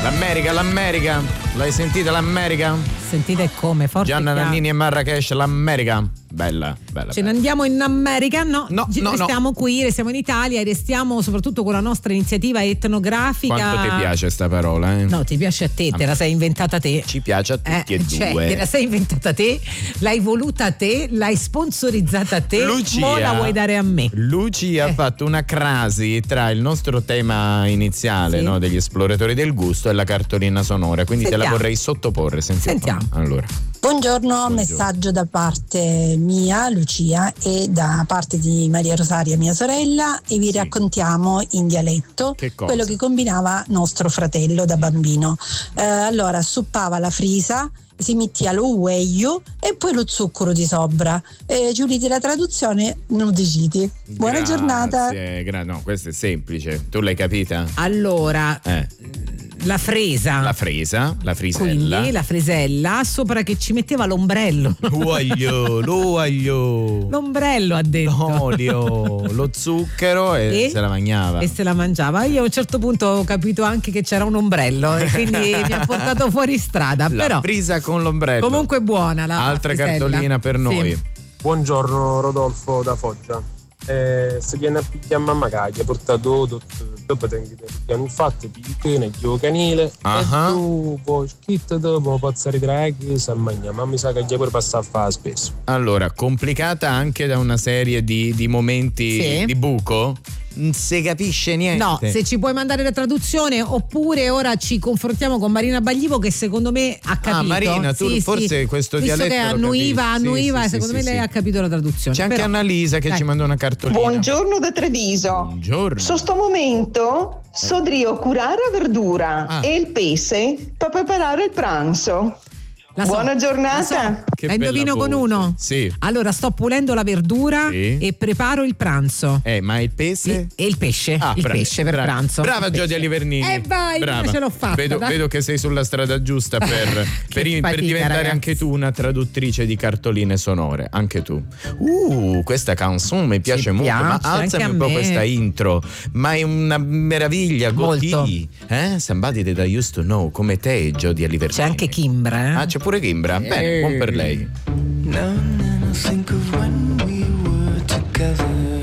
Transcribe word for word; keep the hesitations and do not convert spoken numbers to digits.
L'America, l'America. L'hai sentita l'America? Sentite come, forte Gianna Nannini e Marrakesh, l'America. Bella, bella. Ce bella. ne andiamo in America? No, no, no restiamo no. qui, restiamo in Italia e restiamo soprattutto con la nostra iniziativa etnografica. Quanto ti piace sta parola? Eh? No, ti piace a te, te la sei inventata te. Ci piace a tutti eh, e cioè, due. Te la sei inventata te, l'hai voluta te, l'hai sponsorizzata te, Lucia, mo la vuoi dare a me. Lucia eh. ha fatto una crasi tra il nostro tema iniziale, sì. no, degli esploratori del gusto e la cartolina sonora, quindi Sentiamo. te la vorrei sottoporre. Sentiamo. Sentiamo. Allora. Buongiorno, Buongiorno, messaggio da parte mia, Lucia, e da parte di Maria Rosaria, mia sorella, e vi sì. raccontiamo in dialetto che quello che combinava nostro fratello da bambino. Eh, allora, suppava la frisa, si metteva lo ueglio e poi lo zucchero di sopra. Eh, Giuliti, la traduzione non decidi. Buona Grazie, giornata. Gra- no, questo è semplice. Tu l'hai capita? Allora, eh. la fresa. La fresa, la frisella. Quindi la frisella sopra che ci metteva l'ombrello. L'uoglio, l'uoglio. L'ombrello ha detto. L'olio, lo zucchero e, e se la mangiava. E se la mangiava. Io a un certo punto ho capito anche che c'era un ombrello e quindi mi ha portato fuori strada. La Però frisa con l'ombrello. comunque buona la altra frisella. Cartolina per noi. Sì. Buongiorno Rodolfo da Foggia. Eh, se viene a picchiare mamma caglia, portato dopo tengo un fatto piccone, il canile uh-huh. e tu poi schitto dopo pazzare draghi se mangia, ma mi sa che gli pure passa a fare spesso. Allora, complicata anche da una serie di, di momenti sì. di buco. Non si capisce niente. No, se ci puoi mandare la traduzione, oppure ora ci confrontiamo con Marina Baglivo che secondo me ha capito. Ah, Marina, tu sì, forse sì. questo Visto dialetto che annuiva, annuiva, sì, secondo sì, me sì, lei sì. ha capito la traduzione. C'è anche Però, Annalisa che dai. ci manda una cartolina. Buongiorno da Treviso. Buongiorno. Su sto momento sodrio curare la verdura ah. e il pesce per preparare il pranzo. La so, Buona giornata. So. Che la indovino voce. con uno? Sì. Allora sto pulendo la verdura sì. e preparo il pranzo. Eh, ma il pesce? E il pesce, ah, il bravi, pesce per bravi. pranzo. Brava Giodia Livernini. E eh vai, brava. ce l'ho fatta. Vedo, vedo che sei sulla strada giusta per, per, fatica, per diventare ragazzi. anche tu una traduttrice di cartoline sonore. Anche tu. Uh, questa canzone mi piace Ci molto. piace, Ma alzami un po' me. questa intro. Ma è una meraviglia. Molto. Goti. Eh? Somebody that I used to know. Come te, Giodia Livernini. C'è anche Kimbra. Eh? Ah, c'è pure Kimbra. Bene, buon per lei. Now and then I think of when we were together.